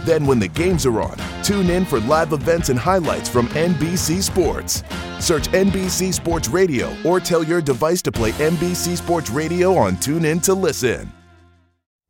Then when the games are on, tune in for live events and highlights from NBC Sports. Search NBC Sports Radio or tell your device to play NBC Sports Radio on TuneIn to listen.